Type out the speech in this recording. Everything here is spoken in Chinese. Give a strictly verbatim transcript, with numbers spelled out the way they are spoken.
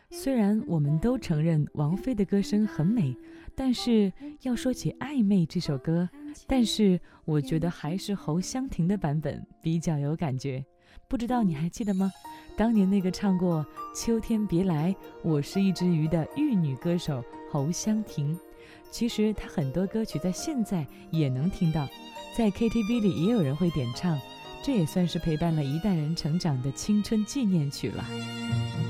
虽然我们都承认王菲的歌声很美，但是要说起《暧昧》这首歌，但是我觉得还是侯湘婷的版本比较有感觉。不知道你还记得吗？当年那个唱过秋天别来我是一只鱼的玉女歌手侯湘婷，其实她很多歌曲在现在也能听到，在 K T V 里也有人会点唱，这也算是陪伴了一代人成长的青春纪念曲了。